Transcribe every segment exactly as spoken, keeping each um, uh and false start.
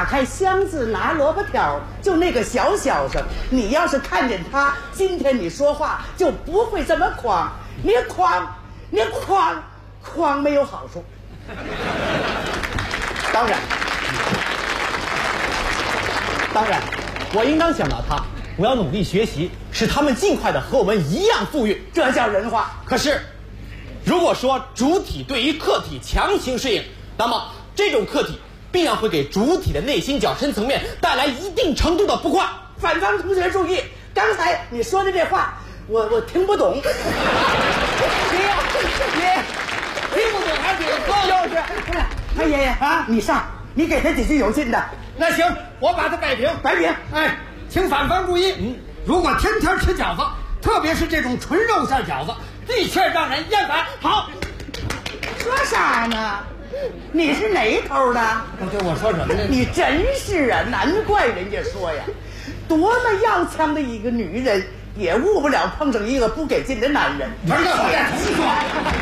开箱子拿萝卜条，就那个小小声。你要是看见他，今天你说话就不会这么狂。你狂，你狂，狂没有好处。 当然，当然，我应当想到他，我要努力学习，使他们尽快的和我们一样富裕， 这叫人话。 可是，如果说主体对于客体强行适应，那么这种客体必然会给主体的内心较深层面带来一定程度的不快。 反方同学注意，刚才你说的这话，我我听不懂。你你听不懂还挺高，就是。潘爷爷啊，你上，你给他几句有劲的。 那行，我把它摆平。 摆平。 哎，请反方注意，嗯，如果天天吃饺子，特别是这种纯肉馅饺子，的确让人厌烦。好， 说啥呢？你是哪头的？ 对我说什么呢？ 你真是啊，难怪人家说呀，多么要强的一个女人，也误不了碰上一个不给劲的男人。 不是我再重说。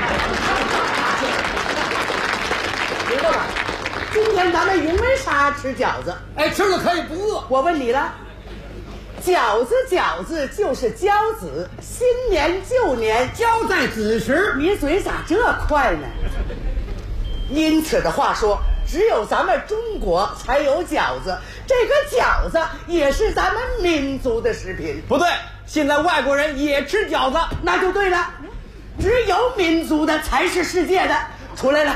知道吧？今天咱们因为啥吃饺子？ 哎，吃了可以不饿。 我问你了，饺子饺子就是交子，新年旧年交在子时。 你嘴咋这快呢？因此的话说，只有咱们中国才有饺子，这个饺子也是咱们民族的食品。 不对，现在外国人也吃饺子， 那就对了，只有民族的才是世界的。出来了。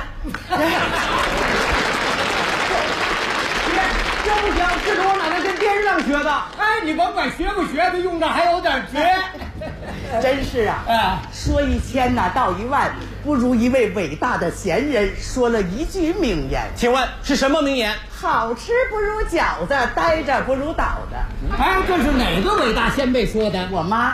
这不行，这是我奶奶跟电视上学的。哎，你甭管学不学，这用着还有点绝。 真是啊， 哎， 说一千呐，道一万，不如一位伟大的贤人说了一句名言。 请问是什么名言？ 好吃不如饺子，呆着不如倒着。 哎，这是哪个伟大先辈说的？ 我妈。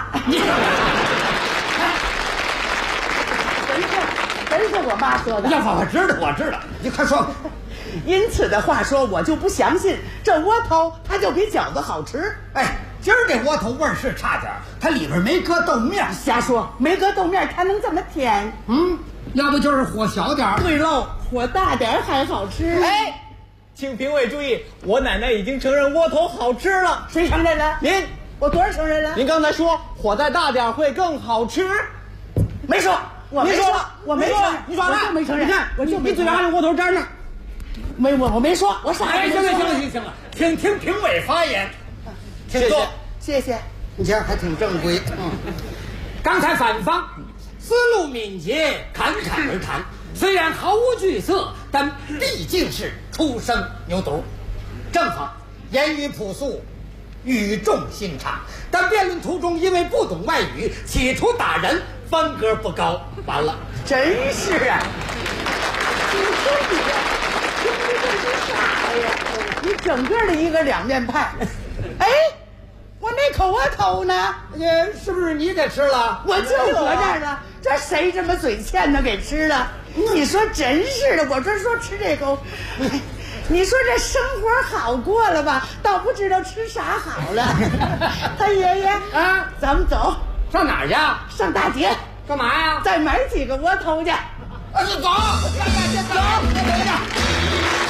真是我妈说的。 要我知道，我知道，你快说。 因此的话说，我就不相信这窝头它就比饺子好吃。 哎，今儿这窝头味儿是差点，它里边没搁豆面。 瞎说，没搁豆面它能这么甜？ 嗯，要不就是火小点。 对喽，火大点还好吃。 哎，请评委注意，我奶奶已经承认窝头好吃了。 谁承认了？ 您。 我多少承认了？ 您刚才说火再大点会更好吃， 没说。我没说，我没说， 你耍赖， 我就没承认。 你看， 我就你嘴上还有窝头渣呢。 没我我没说，我啥也没说。哎，行了行了行行了，请听评委发言，请坐。 谢谢。 你这还挺正规。嗯，刚才反方思路敏捷，侃侃而谈，虽然毫无惧色，但毕竟是初生牛犊。正方言语朴素，语重心长，但辩论途中因为不懂外语，企图打人，分格不高，完了。 真是啊！你说你这，你这是啥呀？你整个的一个两面派。哎，我那口窝头呢？ 呃，是不是你给吃了？ 我就搁这儿呢。这谁这么嘴欠的给吃了？你说真是的，我这说吃这口。你说这生活好过了吧？倒不知道吃啥好了。他爷爷啊， 咱们走， 上哪儿去？ 上大街。 干嘛呀？ 再买几个窝头去。 啊，走，上大街走，走去。